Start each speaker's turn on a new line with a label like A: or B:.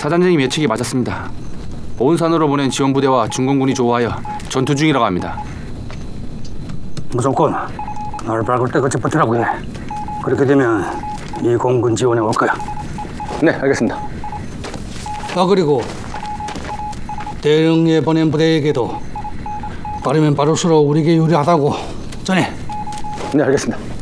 A: 사단장님 예측이 맞았습니다. 온산으로 보낸 지원부대와 중공군이 조우하여 전투 중이라고 합니다.
B: 무조건 날 박을 때까지 버티라고 해. 그렇게 되면 이 공군 지원에 올 거야.
A: 네, 알겠습니다.
B: 그리고 대령에 보낸 부대에게도 빠르면 빠를수록 우리에게 유리하다고 전해.
A: 네, 알겠습니다.